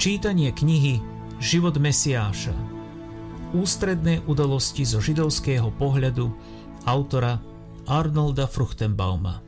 Čítanie knihy Život Mesiáša. Ústredné udalosti zo židovského pohľadu autora Arnolda Fruchtenbauma.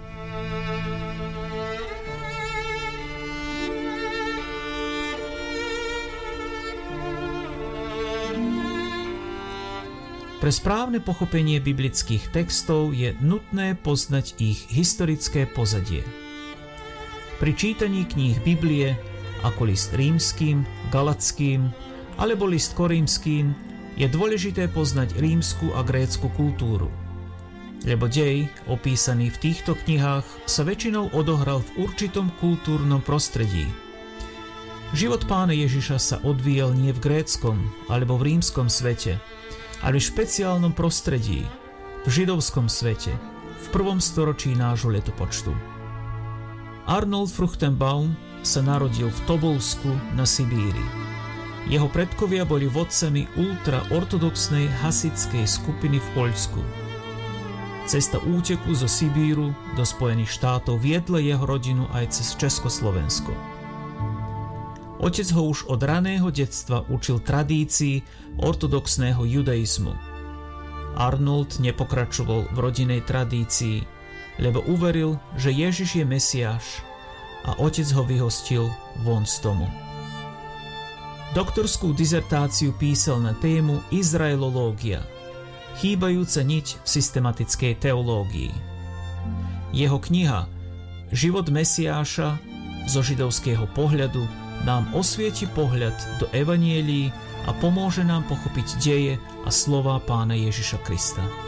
Pre správne pochopenie biblických textov je nutné poznať ich historické pozadie. Pri čítaní kníh Biblie, ako list rímskym, galatským alebo list korímskym, je dôležité poznať rímsku a grécku kultúru. Lebo dej, opísaný v týchto knihách, sa väčšinou odohral v určitom kultúrnom prostredí. Život Pána Ježiša sa odvíjal nie v gréckom alebo v rímskom svete, ale v špeciálnom prostredí, v židovskom svete, v 1. storočí nášho letopočtu. Arnold Fruchtenbaum sa narodil v Tobolsku na Sibíri. Jeho predkovia boli vodcami ultraortodoxnej hasičskej skupiny v Poľsku. Cesta úteku zo Sibíru do Spojených štátov viedla jeho rodinu aj cez Československo. Otec ho už od raného detstva učil tradícii ortodoxného judaizmu. Arnold nepokračoval v rodinnej tradícii, lebo uveril, že Ježiš je Mesiáš a otec ho vyhostil von z domu. Doktorskú dizertáciu písal na tému Izraelológia, chýbajúca niť v systematickej teológii. Jeho kniha Život Mesiáša zo židovského pohľadu nám osvieti pohľad do evanielií a pomôže nám pochopiť deje a slová Pána Ježiša Krista.